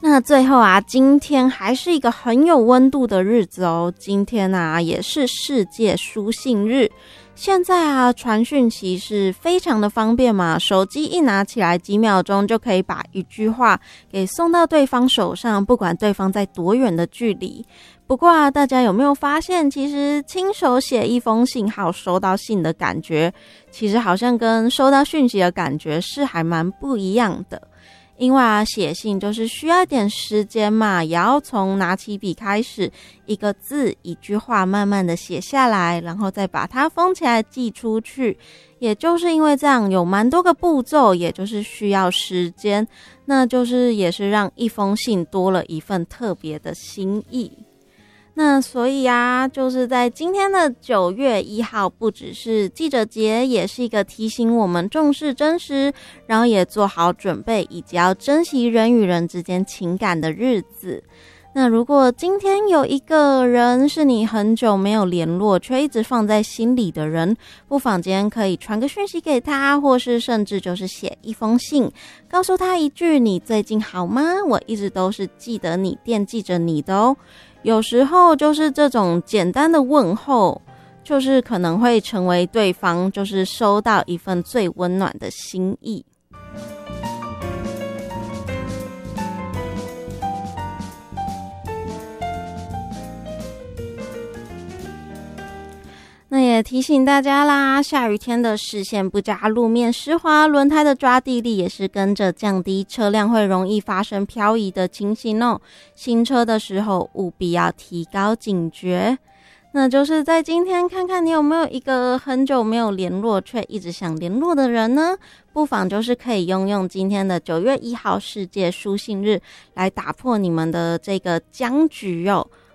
那最后啊，今天还是一个很有温度的日子哦。今天啊，也是世界书信日。现在啊，传讯息是非常的方便嘛，手机一拿起来，几秒钟就可以把一句话给送到对方手上，不管对方在多远的距离。不过啊，大家有没有发现，其实亲手写一封信还有收到信的感觉，其实好像跟收到讯息的感觉是还蛮不一样的。因为啊，写信就是需要一点时间嘛，也要从拿起笔开始，一个字一句话慢慢的写下来，然后再把它封起来寄出去。也就是因为这样，有蛮多个步骤，也就是需要时间，那就是也是让一封信多了一份特别的心意。那所以啊，就是在今天的9月1号，不只是记者节，也是一个提醒我们重视真实，然后也做好准备，以及要珍惜人与人之间情感的日子。那如果今天有一个人是你很久没有联络，却一直放在心里的人，不妨今天可以传个讯息给他，或是甚至就是写一封信，告诉他一句你最近好吗？我一直都是记得你，惦记着你的哦。有时候就是这种简单的问候，就是可能会成为对方就是收到一份最温暖的心意。那也提醒大家啦，下雨天的视线不佳，路面湿滑，轮胎的抓地力也是跟着降低，车辆会容易发生漂移的情形哦。新车的时候务必要提高警觉。那就是在今天看看你有没有一个很久没有联络却一直想联络的人呢？不妨就是可以用今天的9月1号世界书信日来打破你们的这个僵局哦。